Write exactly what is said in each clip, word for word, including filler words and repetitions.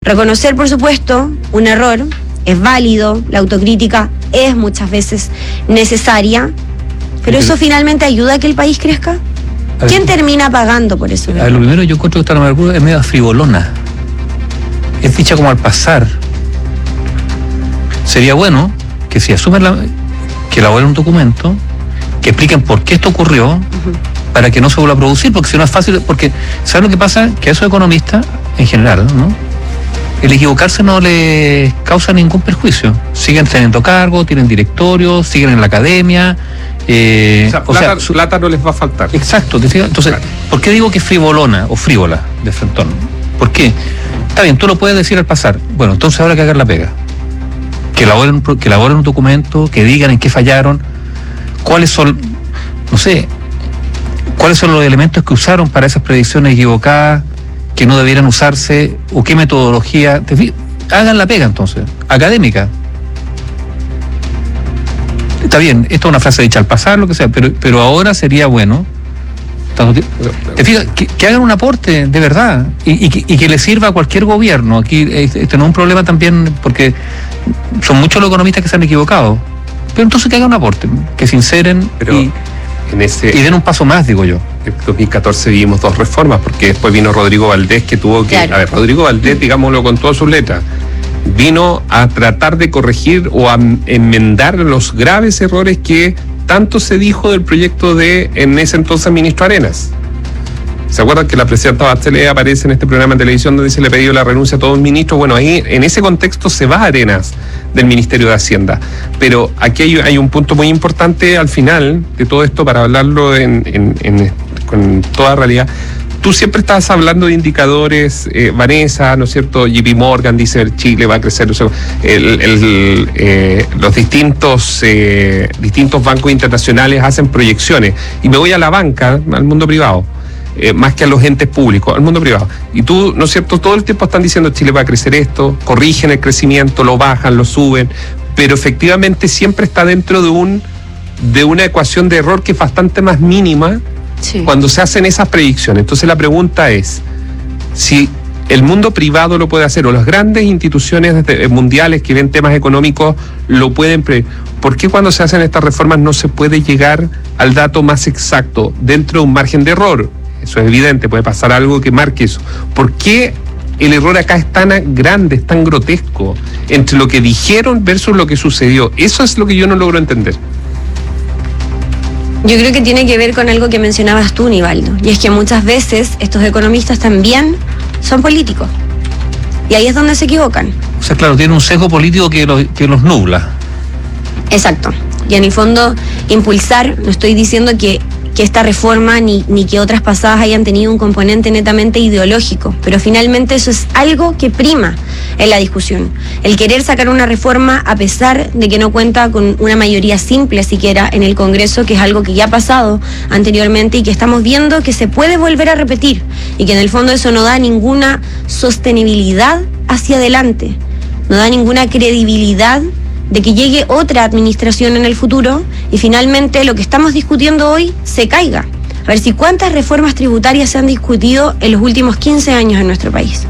Reconocer, por supuesto, un error es válido, la autocrítica es muchas veces necesaria, pero eso finalmente ayuda a que el país crezca. ¿Quién termina pagando por eso? A ver, lo primero, yo encuentro que esta norma es medio frivolona. Es dicha como al pasar. Sería bueno que si asumen la, que elaboren un documento, que expliquen por qué esto ocurrió, uh-huh. para que no se vuelva a producir, porque si no es fácil, porque ¿sabes lo que pasa? Que a esos economistas, en general, ¿no? El equivocarse no les causa ningún perjuicio. Siguen teniendo cargo, tienen directorios, siguen en la academia. Eh, o sea, o plata, sea, plata no les va a faltar. Exacto. Entonces, claro. ¿Por qué digo que es frivolona o frívola de frentón? ¿Por qué? Está bien, tú lo puedes decir al pasar. Bueno, entonces ahora que hagan la pega. Que elaboren, que elaboren un documento, que digan en qué fallaron, cuáles son, no sé, cuáles son los elementos que usaron para esas predicciones equivocadas, que no debieran usarse, o qué metodología. Hagan la pega entonces, académica. Está bien, esto es una frase dicha al pasar, lo que sea, pero, pero ahora sería bueno, te fijas, que, que hagan un aporte de verdad y, y, que, y que le sirva a cualquier gobierno. Aquí este no es un problema también, porque son muchos los economistas que se han equivocado, pero entonces que hagan un aporte, que se inseren pero y, en ese, y den un paso más, digo yo. En dos mil catorce vivimos dos reformas, porque después vino Rodrigo Valdés, que tuvo que... Claro. A ver, Rodrigo Valdés, digámoslo con todas sus letras, vino a tratar de corregir o a enmendar los graves errores que tanto se dijo del proyecto de, en ese entonces, ministro Arenas. ¿Se acuerdan que la presidenta Bachelet aparece en este programa de televisión donde se le pidió la renuncia a todos los ministros? Bueno, ahí en ese contexto se va Arenas del Ministerio de Hacienda. Pero aquí hay, hay un punto muy importante al final de todo esto, para hablarlo en, en, en, con toda realidad. Tú siempre estás hablando de indicadores, eh, Vanessa, ¿no es cierto? J P Morgan dice que Chile va a crecer, o sea, el, el, eh, los distintos, eh, distintos bancos internacionales hacen proyecciones. Y me voy a la banca, al mundo privado. Eh, más que a los entes públicos, al mundo privado. Y tú, ¿no es cierto?, todo el tiempo están diciendo Chile va a crecer esto, corrigen el crecimiento, lo bajan, lo suben, pero efectivamente siempre está dentro de un de una ecuación de error que es bastante más mínima, sí, cuando se hacen esas predicciones. Entonces la pregunta es, si el mundo privado lo puede hacer, o las grandes instituciones mundiales que ven temas económicos lo pueden prever, ¿por qué cuando se hacen estas reformas no se puede llegar al dato más exacto dentro de un margen de error? Eso es evidente, puede pasar algo que marque eso. ¿Por qué el error acá es tan grande, es tan grotesco, entre lo que dijeron versus lo que sucedió? Eso es lo que yo no logro entender. Yo creo que tiene que ver con algo que mencionabas tú, Nivaldo, y es que muchas veces estos economistas también son políticos, y ahí es donde se equivocan. O sea, claro, tiene un sesgo político que los, que los nubla. Exacto, y en el fondo impulsar, no estoy diciendo que que esta reforma ni, ni que otras pasadas hayan tenido un componente netamente ideológico, pero finalmente eso es algo que prima en la discusión. El querer sacar una reforma a pesar de que no cuenta con una mayoría simple siquiera en el Congreso, que es algo que ya ha pasado anteriormente y que estamos viendo que se puede volver a repetir, y que en el fondo eso no da ninguna sostenibilidad hacia adelante, no da ninguna credibilidad de que llegue otra administración en el futuro y finalmente lo que estamos discutiendo hoy se caiga. A ver si cuántas reformas tributarias se han discutido en los últimos quince años en nuestro país.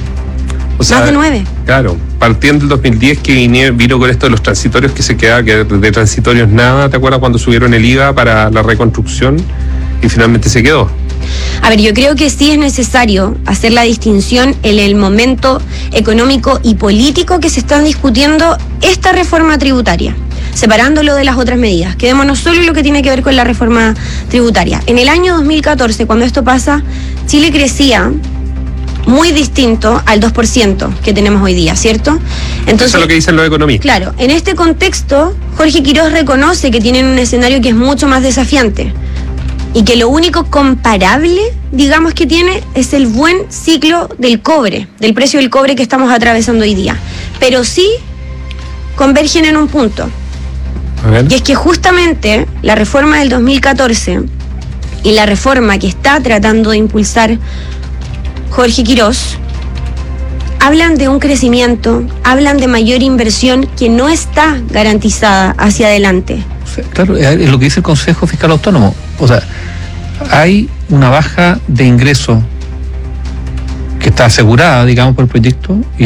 O sea, más de nueve. Claro, partiendo del dos mil diez que vino, vino con esto de los transitorios, que se quedaba, que de transitorios nada, ¿te acuerdas cuando subieron el I V A para la reconstrucción? Y finalmente se quedó. A ver, yo creo que sí es necesario hacer la distinción en el momento económico y político que se están discutiendo esta reforma tributaria, separándolo de las otras medidas. Quedémonos solo en lo que tiene que ver con la reforma tributaria. En el año dos mil catorce, cuando esto pasa, Chile crecía muy distinto al dos por ciento que tenemos hoy día, ¿cierto? Entonces, eso es lo que dicen los economistas. Claro, en este contexto, Jorge Quiroz reconoce que tienen un escenario que es mucho más desafiante, y que lo único comparable, digamos, que tiene es el buen ciclo del cobre, del precio del cobre que estamos atravesando hoy día. Pero sí convergen en un punto. A ver. Y es que justamente la reforma del dos mil catorce y la reforma que está tratando de impulsar Jorge Quiroz hablan de un crecimiento, hablan de mayor inversión que no está garantizada hacia adelante. Claro, es lo que dice el Consejo Fiscal Autónomo. O sea, hay una baja de ingreso que está asegurada, digamos, por el proyecto, y